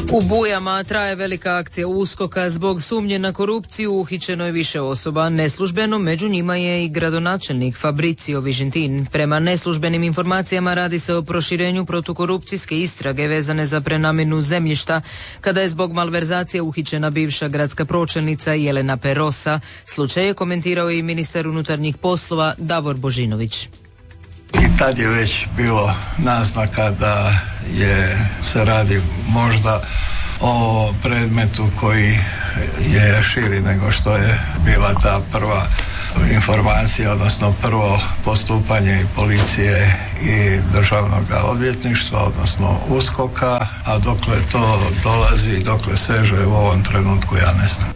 U Bujama traje velika akcija USKOK-a. Zbog sumnje na korupciju uhićeno je više osoba. Neslužbeno među njima je i gradonačelnik Fabrizio Vižentin. Prema neslužbenim informacijama radi se o proširenju protukorupcijske istrage vezane za prenamjenu zemljišta kada je zbog malverzacije uhićena bivša gradska pročelnica Jelena Perosa. Slučaj je komentirao i ministar unutarnjih poslova Davor Božinović. I tad je već bilo naznaka da se radi možda o predmetu koji je širi nego što je bila ta prva informacija, odnosno prvo postupanje i policije i državnog odvjetništva, odnosno USKOK-a, a dokle to dolazi, dokle seže u ovom trenutku ja ne znam.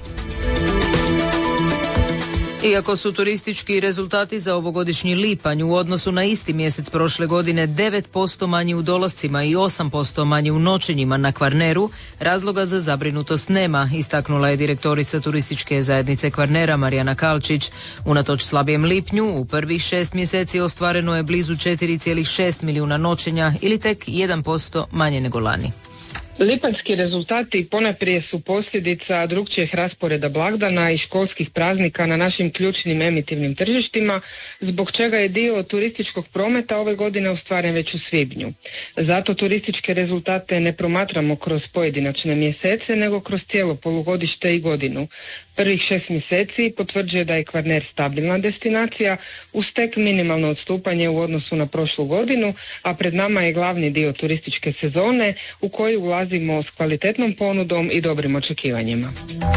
Iako su turistički rezultati za ovogodišnji lipanj u odnosu na isti mjesec prošle godine 9% manji u dolascima i 8% manji u noćenjima na Kvarneru, razloga za zabrinutost nema, istaknula je direktorica turističke zajednice Kvarnera Marijana Kalčić. Unatoč slabijem lipnju, u prvih 6 mjeseci ostvareno je blizu 4,6 milijuna noćenja ili tek 1% manje nego lani. Lipanjski rezultati ponajprije su posljedica drukčijeg rasporeda blagdana i školskih praznika na našim ključnim emitivnim tržištima, zbog čega je dio turističkog prometa ove godine ostvaren već u svibnju. Zato turističke rezultate ne promatramo kroz pojedinačne mjesece, nego kroz cijelo polugodište i godinu. Prvih 6 mjeseci potvrđuje da je Kvarner stabilna destinacija uz tek minimalno odstupanje u odnosu na prošlu godinu, a pred nama je glavni dio turističke sezone u koju ulazimo s kvalitetnom ponudom i dobrim očekivanjima.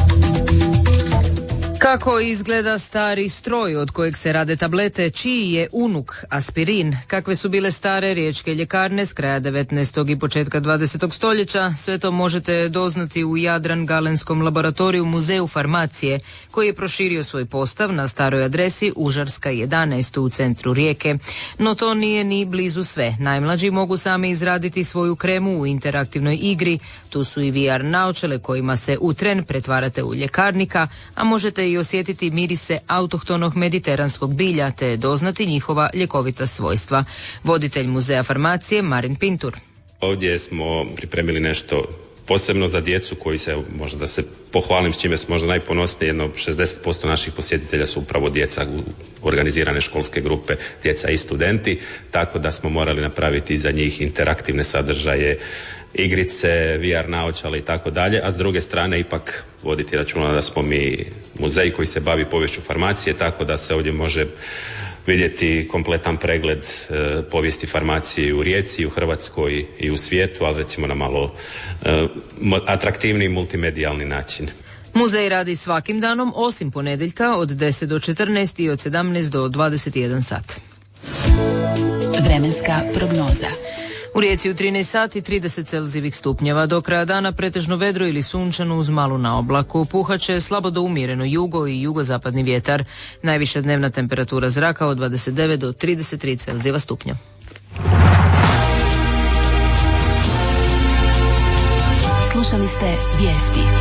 Kako izgleda stari stroj od kojeg se rade tablete, čiji je unuk aspirin, kakve su bile stare riječke ljekarne s kraja 19. i početka 20. stoljeća, sve to možete doznati u Jadran-Galenskom laboratoriju Muzeju farmacije, koji je proširio svoj postav na staroj adresi Užarska 11 u centru Rijeke. No to nije ni blizu sve. Najmlađi mogu sami izraditi svoju kremu u interaktivnoj igri. Tu su i VR naočale kojima se u tren pretvarate u ljekarnika, a možete i osjetiti mirise autohtonog mediteranskog bilja te doznati njihova ljekovita svojstva. Voditelj Muzeja farmacije Marin Pintur. Ovdje smo pripremili nešto posebno za djecu koji se, možda da se pohvalim s čime smo možda najponosniji, jedno 60% naših posjetitelja su upravo djeca, organizirane školske grupe, djeca i studenti, tako da smo morali napraviti za njih interaktivne sadržaje, igrice, VR naočale i tako dalje, a s druge strane ipak voditi računa da smo mi muzej koji se bavi poviješću farmacije, tako da se ovdje može vidjeti kompletan pregled povijesti farmacije u Rijeci, u Hrvatskoj i u svijetu, ali recimo na malo atraktivniji multimedijalni način. Muzej radi svakim danom osim ponedjeljka od 10 do 14 i od 17 do 21 sat. Vremenska prognoza. U Rijeci u 13 sati 30 celzijevih stupnjeva, do kraja dana pretežno vedro ili sunčano uz malu naoblaku. Puhaće slabo do umjereno jugo i jugozapadni vjetar. Najviša dnevna temperatura zraka od 29 do 33 celzijeva stupnja. Slušali ste vijesti.